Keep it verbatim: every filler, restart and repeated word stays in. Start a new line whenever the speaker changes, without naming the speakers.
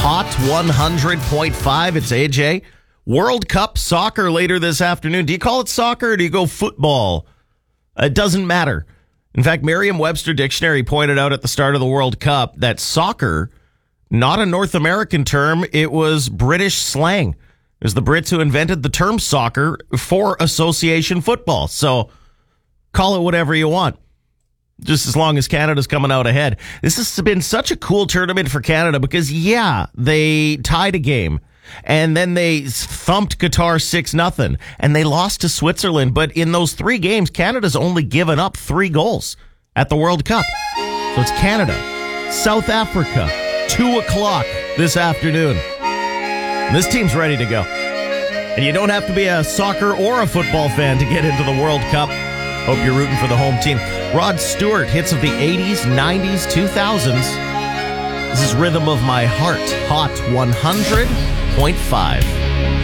Hot one hundred point five. It's A J. World Cup soccer later this afternoon. Do you call it soccer or do you go football? It doesn't matter. In fact, Merriam-Webster Dictionary pointed out at the start of the World Cup that soccer, not a North American term, it was British slang. It was the Brits who invented the term soccer for association football. So call it whatever you want, just as long as Canada's coming out ahead. This has been such a cool tournament for Canada because, yeah, they tied a game and then they thumped Qatar six nothing and they lost to Switzerland. But in those three games, Canada's only given up three goals at the World Cup. So it's Canada, South Africa, two o'clock this afternoon. This team's ready to go. And you don't have to be a soccer or a football fan to get into the World Cup. Hope you're rooting for the home team. Rod Stewart, hits of the eighties, nineties, two thousands. This is Rhythm of My Heart, Hot one hundred point five.